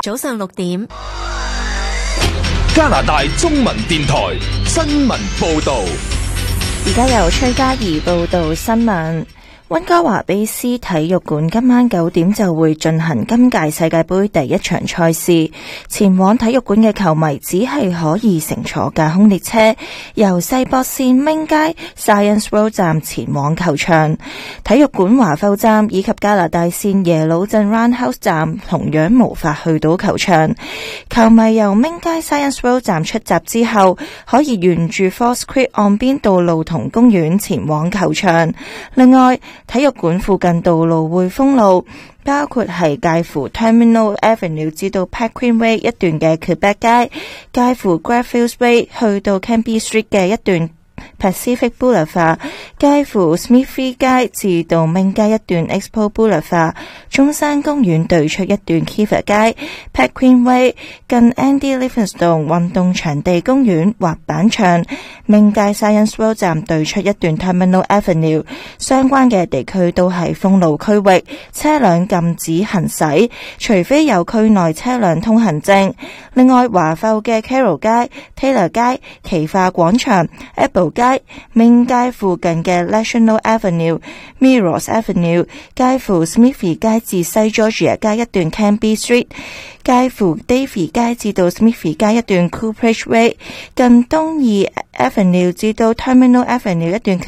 早上6點。 加拿大中文電台新聞報道。 而家由崔嘉怡報道新聞。溫哥華卑斯體育館今晚9點就會進行今屆世界盃第一場賽事。前往體育館嘅球迷只係可以乘坐架空列車，由世博線明街 Science Road 站前往球場。體育館華埠站以及加拿大線耶魯鎮 Roundhouse 站同樣無法去到球場。球迷由明街 Science Road 站出閘之後，可以沿住 False Creek 岸邊道路同公園前往球場。另外，體育館附近道路會封路，包括係介乎 Terminal Avenue 至到 Paquin Way 一段嘅 Quebec 街，介乎 Graffields Way 去到 Cambie Street 嘅一段Pacific Boulevard， 介乎 Smithfield 街至到明街一段 Expo Boulevard， 中山公園對出一段 Kiefer 街， Paquin Way 近 Andy Livingstone 運動場地公園滑板場，明街 Science Road 站對出一段 Terminal Avenue， 相關嘅地區都係封路區域，車輛禁止行駛，除非有區內車輛通行證。另外，華埠嘅 Carroll 街、Taylor 街、奇化廣場、Apple 街、明街附近嘅 National Avenue、Melrose Avenue， 介乎 Smithy 街至西 Georgia 街一段 Cambie Street， 介乎 Davie 街至到 Smithy 街一段 Cooperage Way， 近東二 Avenue 至到 Terminal Avenue 一段